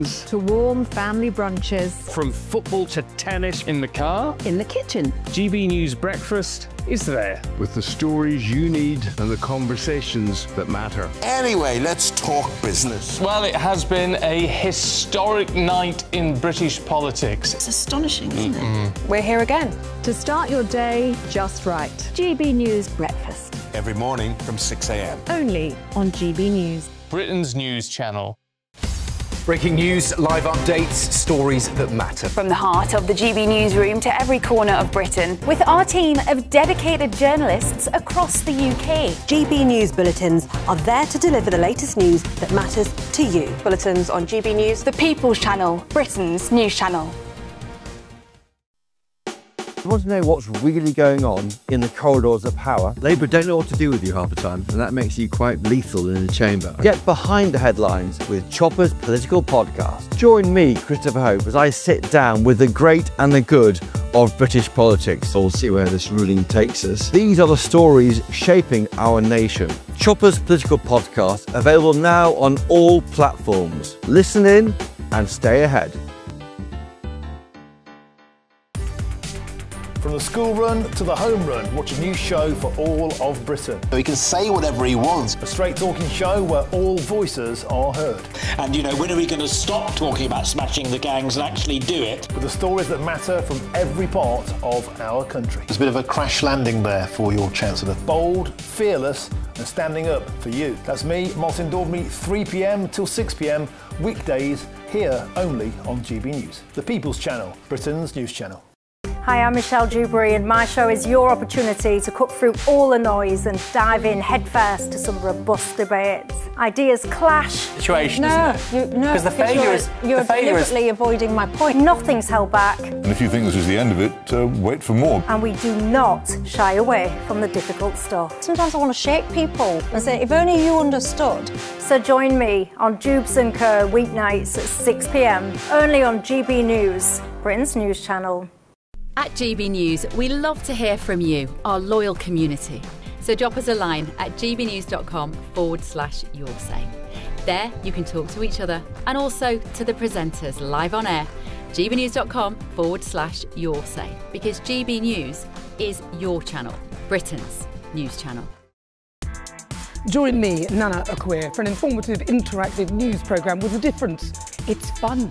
To warm family brunches. From football to tennis. In the car. In the kitchen. GB News Breakfast is there. With the stories you need and the conversations that matter. Anyway, let's talk business. Well, it has been a historic night in British politics. It's astonishing, isn't it? We're here again. To start your day just right. GB News Breakfast. Every morning from 6 a.m. Only on GB News. Britain's news channel. Breaking news, live updates, stories that matter. From the heart of the GB newsroom to every corner of Britain, with our team of dedicated journalists across the UK. GB News bulletins are there to deliver the latest news that matters to you. Bulletins on GB News, The People's Channel, Britain's news channel. You want to know what's really going on in the corridors of power? Labour don't know what to do with you half the time, and that makes you quite lethal in the chamber. Get behind the headlines with Chopper's Political Podcast. Join me, Christopher Hope, as I sit down with the great and the good of British politics. We'll see where this ruling takes us. These are the stories shaping our nation. Chopper's Political Podcast, available now on all platforms. Listen in and stay ahead. From the school run to the home run, watch a new show for all of Britain. He can say whatever he wants. A straight talking show where all voices are heard. And, you know, when are we going to stop talking about smashing the gangs and actually do it? With the stories that matter from every part of our country. There's a bit of a crash landing there for your Chancellor. Bold, fearless and standing up for you. That's me, Martin Daubney, 3 p.m. till 6 p.m, weekdays, here only on GB News. The People's Channel, Britain's news channel. Hi, I'm Michelle Dewberry and my show is your opportunity to cut through all the noise and dive in headfirst to some robust debates. Ideas clash. Situation, isn't it? Because the failure is... You're deliberately avoiding my point. Nothing's held back. And if you think this is the end of it, wait for more. And we do not shy away from the difficult stuff. Sometimes I want to shake people and say, if only you understood. So join me on Jubes & Co weeknights at 6 p.m, only on GB News, Britain's news channel. At GB News, we love to hear from you, our loyal community. So drop us a line at gbnews.com/your say. There you can talk to each other and also to the presenters live on air. gbnews.com/your say, because GB News is your channel, Britain's news channel. Join me, Nana Akwe, for an informative, interactive news programme with a difference. It's fun.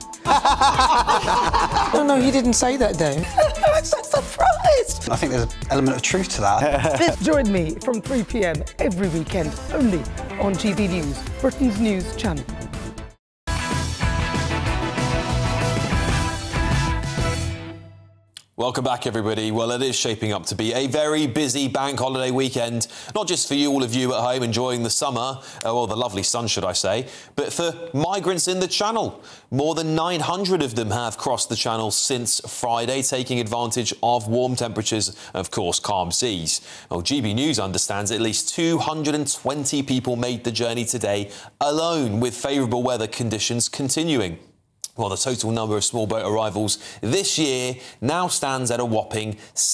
No, he didn't say that, though. I'm so surprised. I think there's an element of truth to that. Join me from 3 p.m. every weekend, only on GB News, Britain's news channel. Welcome back, everybody. Well, it is shaping up to be a very busy bank holiday weekend, not just for you, all of you at home enjoying the summer, well, the lovely sun, should I say, but for migrants in the Channel. More than 900 of them have crossed the Channel since Friday, taking advantage of warm temperatures and, of course, calm seas. Well, GB News understands at least 220 people made the journey today alone, with favourable weather conditions continuing. Well, the total number of small boat arrivals this year now stands at a whopping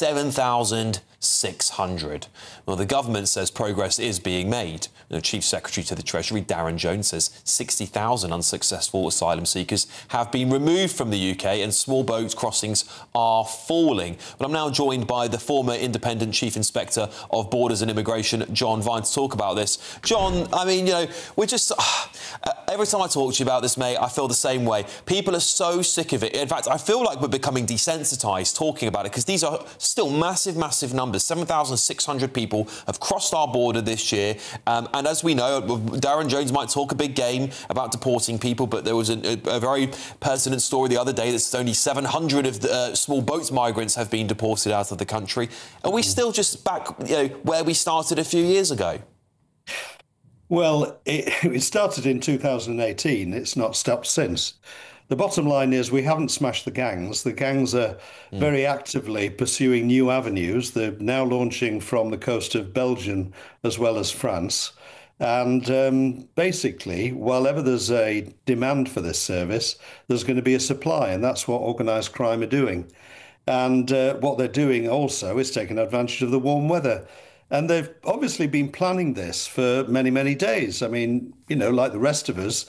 7,600. Well, the government says progress is being made. The Chief Secretary to the Treasury, Darren Jones, says 60,000 unsuccessful asylum seekers have been removed from the UK and small boat crossings are falling. But I'm now joined by the former Independent Chief Inspector of Borders and Immigration, John Vine, to talk about this. John, I mean, you know, we're just... every time I talk to you about this, mate, I feel the same way. People are so sick of it. In fact, I feel like we're becoming desensitised talking about it, because these are still massive, massive numbers. 7,600 people have crossed our border this year. And as we know, Darren Jones might talk a big game about deporting people, but there was a very pertinent story the other day that only 700 of the small boat migrants have been deported out of the country. Are we still just back, you know, where we started a few years ago? Well, it started in 2018. It's not stopped since. The bottom line is we haven't smashed the gangs. The gangs are very actively pursuing new avenues. They're now launching from the coast of Belgium as well as France. And basically, while ever there's a demand for this service, there's going to be a supply, and that's what organised crime are doing. And what they're doing also is taking advantage of the warm weather. And they've obviously been planning this for many, many days. I mean, you know, like the rest of us,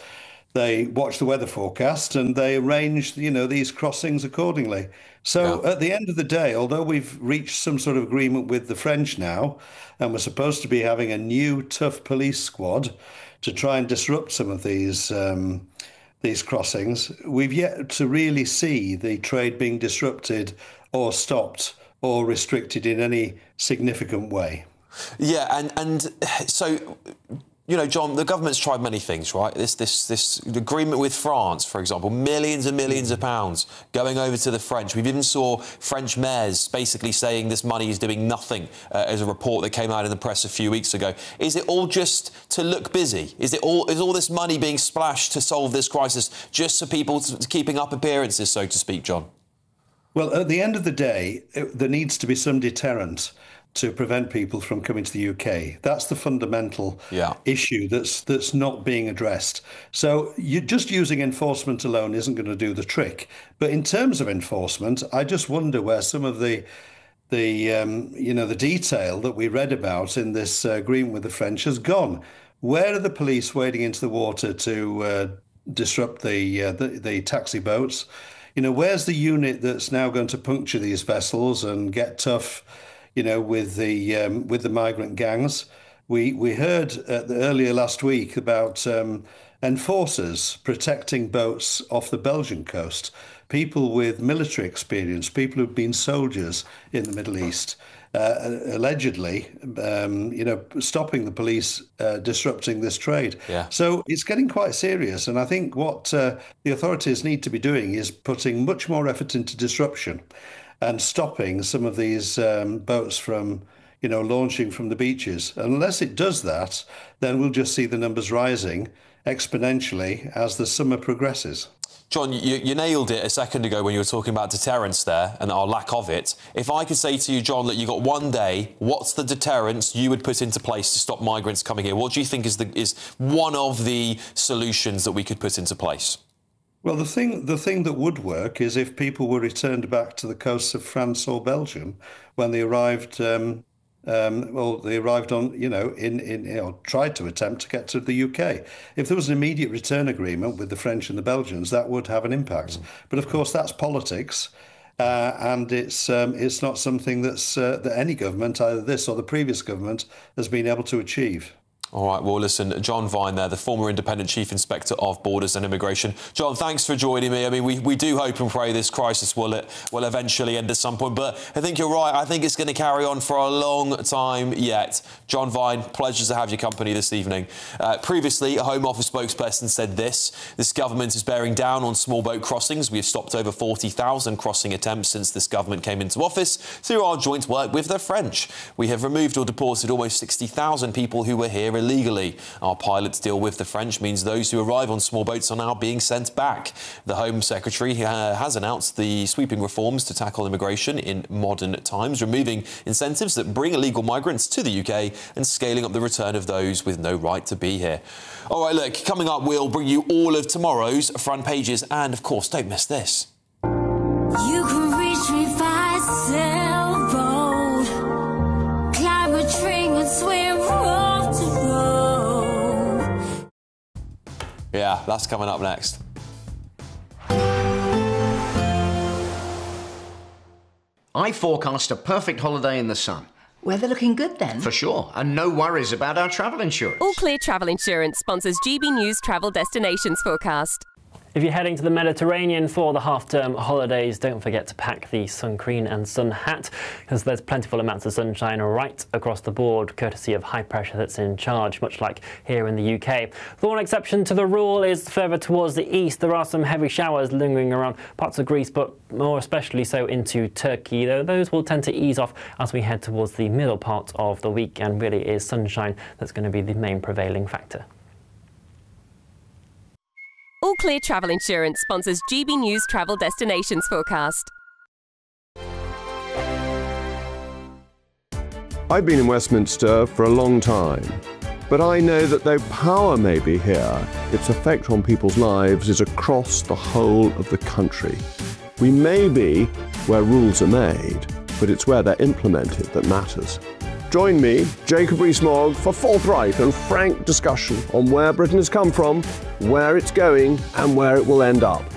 they watch the weather forecast and they arrange, these crossings accordingly. So at the end of the day, although we've reached some sort of agreement with the French now, and we're supposed to be having a new tough police squad to try and disrupt some of these crossings, we've yet to really see the trade being disrupted or stopped or restricted in any significant way. Yeah, and so, John, the government's tried many things, right? This agreement with France, for example, millions and millions of pounds going over to the French. We've even saw French mayors basically saying this money is doing nothing, as a report that came out in the press a few weeks ago. Is it all just to look busy? Is all this money being splashed to solve this crisis just so people keeping up appearances, so to speak, John? Well, at the end of the day, there needs to be some deterrent to prevent people from coming to the UK. That's the fundamental issue that's not being addressed. So just using enforcement alone isn't going to do the trick. But in terms of enforcement, I just wonder where some of the detail that we read about in this agreement with the French has gone. Where are the police wading into the water to disrupt the taxi boats? Where's the unit that's now going to puncture these vessels and get tough, with the migrant gangs? We heard earlier last week about enforcers protecting boats off the Belgian coast, people with military experience, people who've been soldiers in the Middle East, allegedly, stopping the police disrupting this trade. Yeah. So it's getting quite serious. And I think what the authorities need to be doing is putting much more effort into disruption and stopping some of these boats from, launching from the beaches. Unless it does that, then we'll just see the numbers rising exponentially as the summer progresses. John, you nailed it a second ago when you were talking about deterrence there and our lack of it. If I could say to you, John, that you got one day, what's the deterrence you would put into place to stop migrants coming here? What do you think is one of the solutions that we could put into place? Well, the thing that would work is if people were returned back to the coasts of France or Belgium when they arrived. They arrived on, tried to attempt to get to the UK. If there was an immediate return agreement with the French and the Belgians, that would have an impact. But of course, that's politics, and it's not something that any government, either this or the previous government, has been able to achieve. All right, well, listen, John Vine there, the former Independent Chief Inspector of Borders and Immigration. John, thanks for joining me. I mean, we do hope and pray this crisis will eventually end at some point, but I think you're right. I think it's going to carry on for a long time yet. John Vine, pleasure to have your company this evening. Previously, a Home Office spokesperson said this government is bearing down on small boat crossings. We have stopped over 40,000 crossing attempts since this government came into office through our joint work with the French. We have removed or deported almost 60,000 people who were here illegally. Our pilot deal with the French means those who arrive on small boats are now being sent back. The Home Secretary has announced the sweeping reforms to tackle immigration in modern times, removing incentives that bring illegal migrants to the UK and scaling up the return of those with no right to be here. All right, look, coming up, we'll bring you all of tomorrow's front pages and, of course, don't miss this. You can reach me by sailboat, climb a tree and swim off to road. Yeah, that's coming up next. I forecast a perfect holiday in the sun. Weather looking good then? For sure, and no worries about our travel insurance. All Clear Travel Insurance sponsors GB News Travel Destinations Forecast. If you're heading to the Mediterranean for the half-term holidays, don't forget to pack the sun cream and sun hat, because there's plentiful amounts of sunshine right across the board, courtesy of high pressure that's in charge, much like here in the UK. The one exception to the rule is further towards the east. There are some heavy showers lingering around parts of Greece, but more especially so into Turkey, though those will tend to ease off as we head towards the middle part of the week, and really it is sunshine that's going to be the main prevailing factor. All Clear Travel Insurance sponsors GB News Travel Destinations Forecast. I've been in Westminster for a long time, but I know that though power may be here, its effect on people's lives is across the whole of the country. We may be where rules are made, but it's where they're implemented that matters. Join me, Jacob Rees-Mogg, for forthright and frank discussion on where Britain has come from, where it's going, and where it will end up.